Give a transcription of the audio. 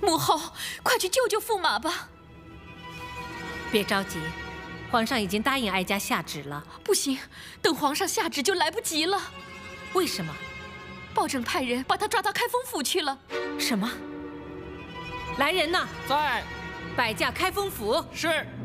母后，快去救救驸马吧！ 别着急，皇上已经答应哀家下旨了。 不行，等皇上下旨就来不及了。 为什么？ 保正派人把他抓到开封府去了。 什么？来人呐！ 在。 摆驾开封府。 是。